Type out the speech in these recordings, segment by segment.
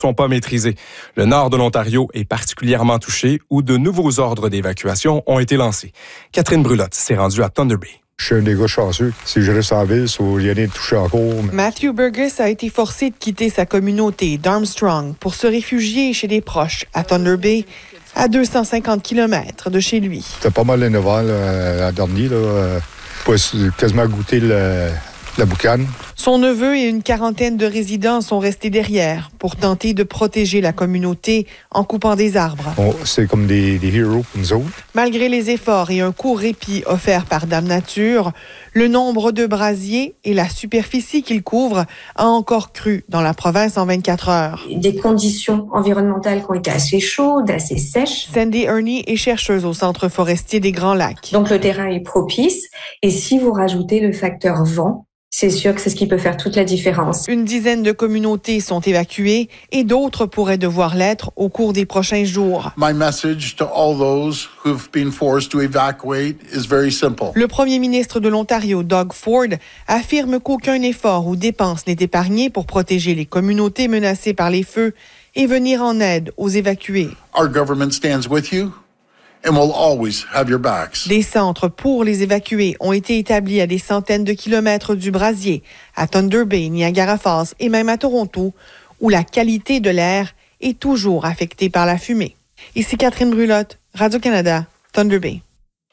sont pas maîtrisés. Le nord de l'Ontario est particulièrement touché où de nouveaux ordres d'évacuation ont été lancés. Catherine Brulotte s'est rendue à Thunder Bay. Je suis un des gars chanceux. Si je reste en ville, il y a rien de touché encore. Matthew Burgess a été forcé de quitter sa communauté d'Armstrong pour se réfugier chez des proches à Thunder Bay, à 250 km de chez lui. C'était pas mal l'énervant à dernier. Pas quasiment goûter la boucane. Son neveu et une quarantaine de résidents sont restés derrière pour tenter de protéger la communauté en coupant des arbres. C'est comme des héros pour nous autres. Malgré les efforts et un court répit offert par Dame Nature, le nombre de brasiers et la superficie qu'ils couvrent a encore cru dans la province en 24 heures. Des conditions environnementales qui ont été assez chaudes, assez sèches. Sandy Ernie est chercheuse au Centre forestier des Grands Lacs. Donc le terrain est propice et si vous rajoutez le facteur vent, c'est sûr que c'est ce qui peut faire toute la différence. Une dizaine de communautés sont évacuées et d'autres pourraient devoir l'être au cours des prochains jours. My message to all those who've been forced to evacuate is very simple. Le premier ministre de l'Ontario, Doug Ford, affirme qu'aucun effort ou dépense n'est épargné pour protéger les communautés menacées par les feux et venir en aide aux évacués. Our government stands with you. And we'll always have your backs. Des centres pour les évacués ont été établis à des centaines de kilomètres du brasier, à Thunder Bay, Niagara Falls et même à Toronto, où la qualité de l'air est toujours affectée par la fumée. Ici Catherine Brulotte, Radio-Canada, Thunder Bay.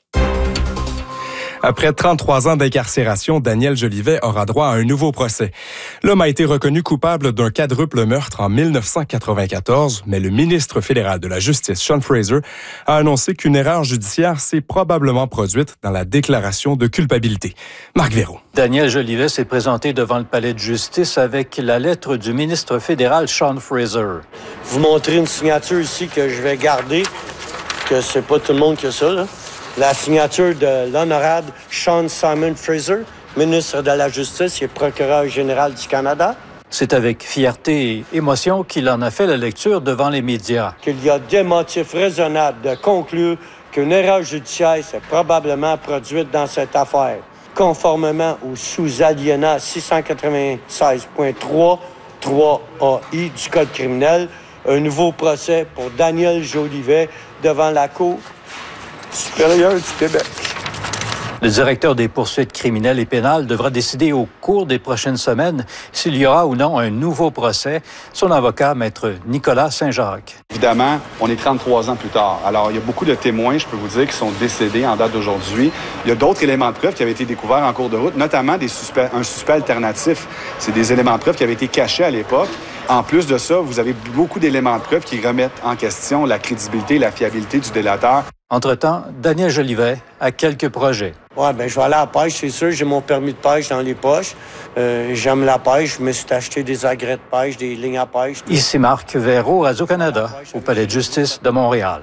Après 33 ans d'incarcération, Daniel Jolivet aura droit à un nouveau procès. L'homme a été reconnu coupable d'un quadruple meurtre en 1994, mais le ministre fédéral de la Justice, Sean Fraser, a annoncé qu'une erreur judiciaire s'est probablement produite dans la déclaration de culpabilité. Marc Véraud. Daniel Jolivet s'est présenté devant le palais de justice avec la lettre du ministre fédéral, Sean Fraser. Vous montrez une signature ici que je vais garder, que c'est pas tout le monde qui a ça, là. La signature de l'honorable Sean Simon Fraser, ministre de la Justice et procureur général du Canada. C'est avec fierté et émotion qu'il en a fait la lecture devant les médias. Qu'il y a des motifs raisonnables de conclure qu'une erreur judiciaire s'est probablement produite dans cette affaire, conformément au sous-alinéa 696.3 3AI du Code criminel. Un nouveau procès pour Daniel Jolivet devant la Cour supérieure du Québec. Le directeur des poursuites criminelles et pénales devra décider au cours des prochaines semaines s'il y aura ou non un nouveau procès. Son avocat, maître Nicolas Saint-Jacques. Évidemment, on est 33 ans plus tard. Alors, il y a beaucoup de témoins, je peux vous dire, qui sont décédés en date d'aujourd'hui. Il y a d'autres éléments de preuve qui avaient été découverts en cours de route, notamment un suspect alternatif. C'est des éléments de preuve qui avaient été cachés à l'époque. En plus de ça, vous avez beaucoup d'éléments de preuve qui remettent en question la crédibilité et la fiabilité du délateur. Entre-temps, Daniel Jolivet a quelques projets. Ouais, je vais aller à la pêche, c'est sûr. J'ai mon permis de pêche dans les poches. J'aime la pêche. Je me suis acheté des agrès de pêche, des lignes à pêche. Ici Marc Véraud, Radio-Canada, au Palais de justice de Montréal.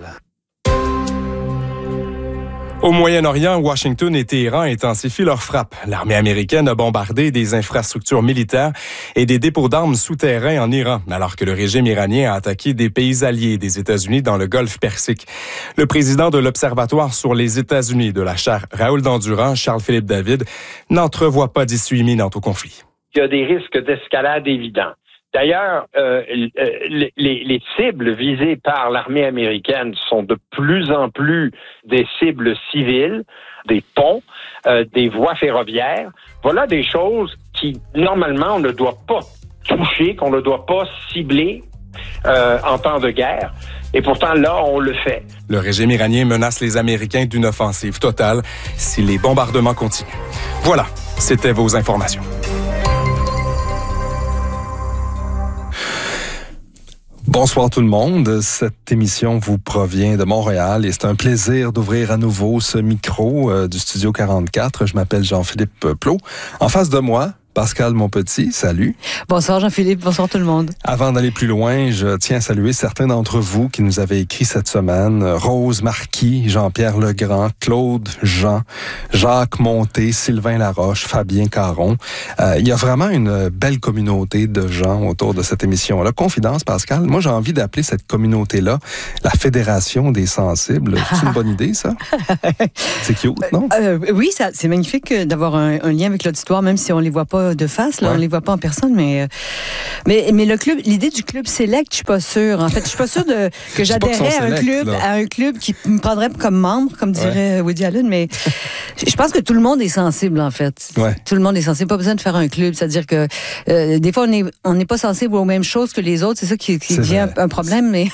Au Moyen-Orient, Washington et Téhéran intensifient leurs frappes. L'armée américaine a bombardé des infrastructures militaires et des dépôts d'armes souterrains en Iran, alors que le régime iranien a attaqué des pays alliés des États-Unis dans le Golfe Persique. Le président de l'Observatoire sur les États-Unis de la chaire Raoul Dandurand, Charles-Philippe David, n'entrevoit pas d'issue imminente au conflit. Il y a des risques d'escalade évidents. D'ailleurs, les cibles visées par l'armée américaine sont de plus en plus des cibles civiles, des ponts, des voies ferroviaires. Voilà des choses qui, normalement, on ne doit pas toucher, qu'on ne doit pas cibler en temps de guerre. Et pourtant, là, on le fait. Le régime iranien menace les Américains d'une offensive totale si les bombardements continuent. Voilà, c'était vos informations. Bonsoir tout le monde. Cette émission vous provient de Montréal et c'est un plaisir d'ouvrir à nouveau ce micro du Studio 44. Je m'appelle Jean-Philippe Plot. En face de moi, Pascal Monpetit, salut. Bonsoir Jean-Philippe, bonsoir tout le monde. Avant d'aller plus loin, je tiens à saluer certains d'entre vous qui nous avaient écrit cette semaine. Rose Marquis, Jean-Pierre Legrand, Claude Jean, Jacques Monté, Sylvain Laroche, Fabien Caron. Il y a vraiment une belle communauté de gens autour de cette émission-là. Confidence, Pascal, moi j'ai envie d'appeler cette communauté-là la Fédération des sensibles. C'est une bonne idée, ça? C'est cute, non? Oui, c'est magnifique d'avoir un lien avec l'auditoire, même si on les voit pas pas de face, là, Ouais. on les voit pas en personne, mais le club, l'idée du club Select, je suis pas sûre. En fait, je suis pas sûre que Je dis pas qu'ils j'adhérais sont select, à un club qui me prendrait comme membre, comme dirait Woody Allen, mais je pense que tout le monde est sensible, en fait. Ouais. Tout le monde est sensible, pas besoin de faire un club, c'est-à-dire que des fois, on n'est pas sensible aux mêmes choses que les autres, c'est ça qui devient un problème, mais...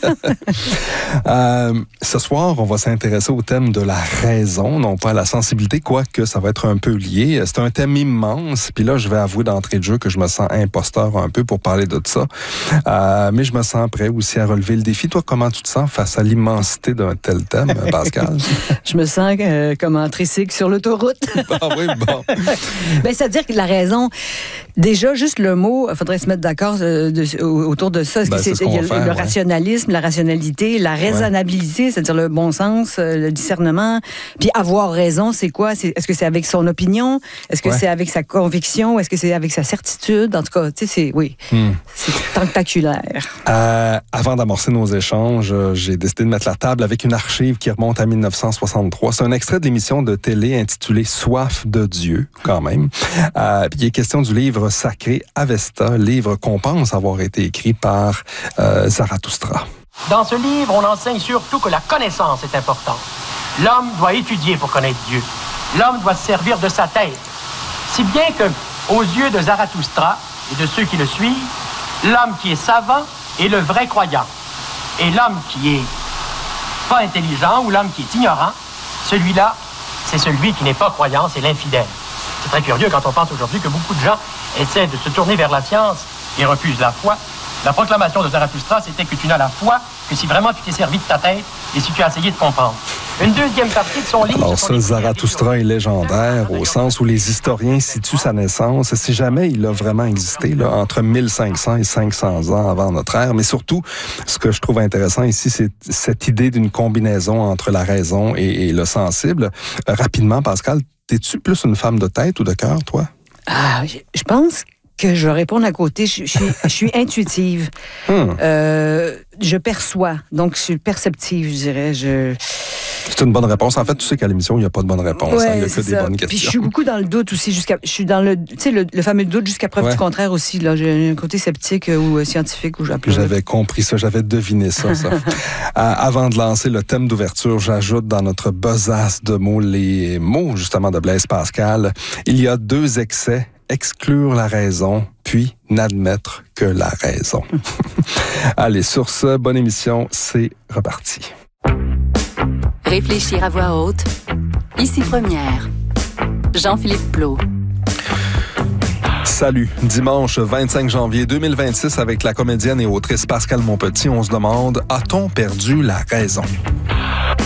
Ce soir, on va s'intéresser au thème de la raison, non pas à la sensibilité, quoique ça va être un peu lié. C'est un thème immense, puis là, je vais avouer d'entrée de jeu que je me sens imposteur un peu pour parler de ça. Mais je me sens prêt aussi à relever le défi. Toi, comment tu te sens face à l'immensité d'un tel thème, Pascal? Je me sens comme en tricycle sur l'autoroute. Ah oui, bon. Ben, c'est-à-dire que la raison, déjà, juste le mot, il faudrait se mettre d'accord autour de ça. Est-ce que ce qu'on va faire, le rationalisme, la rationalité, la raisonnabilité, c'est-à-dire le bon sens, le discernement, puis avoir raison, c'est quoi? Est-ce que c'est avec son opinion? Est-ce que c'est avec sa conviction? Est-ce que c'est avec sa certitude? En tout cas, tu sais, c'est tentaculaire. Avant d'amorcer nos échanges, j'ai décidé de mettre la table avec une archive qui remonte à 1963. C'est un extrait de l'émission de télé intitulée « Soif de Dieu », quand même. Puis il est question du livre sacré Avesta, livre qu'on pense avoir été écrit par Zarathustra. Dans ce livre, on enseigne surtout que la connaissance est importante. L'homme doit étudier pour connaître Dieu. L'homme doit se servir de sa tête. Si bien que, aux yeux de Zarathustra et de ceux qui le suivent, l'homme qui est savant est le vrai croyant. Et l'homme qui est pas intelligent ou l'homme qui est ignorant, celui-là, c'est celui qui n'est pas croyant, c'est l'infidèle. C'est très curieux quand on pense aujourd'hui que beaucoup de gens essaient de se tourner vers la science et refusent la foi. La proclamation de Zarathustra, c'était que tu n'as la foi que si vraiment tu t'es servi de ta tête et si tu as essayé de comprendre. Une deuxième partie de son livre... Alors ça, Zarathustra est légendaire au sens où les historiens situent sa naissance, si jamais il a vraiment existé, là, entre 1500 et 500 ans avant notre ère. Mais surtout, ce que je trouve intéressant ici, c'est cette idée d'une combinaison entre la raison et le sensible. Rapidement, Pascal, t'es-tu plus une femme de tête ou de cœur, toi? Je pense que je vais répondre à côté. Je suis intuitive. Je perçois. Donc, je suis perceptive, je dirais. C'est une bonne réponse. En fait, tu sais qu'à l'émission, il n'y a pas de bonne réponse. Il n'y a que des bonnes questions. Puis je suis beaucoup dans le doute aussi. Je suis dans le fameux doute jusqu'à preuve du contraire aussi. Là. J'ai un côté sceptique ou scientifique. J'avais compris ça. J'avais deviné ça. Avant de lancer le thème d'ouverture, j'ajoute dans notre besace de mots les mots, justement, de Blaise Pascal. Il y a 2 excès. Exclure la raison, puis n'admettre que la raison. Allez, sur ce, bonne émission, c'est reparti. Réfléchir à voix haute. Ici Première. Jean-Philippe Plot. Salut. Dimanche 25 janvier 2026, avec la comédienne et autrice Pascale Monpetit, on se demande, a-t-on perdu la raison?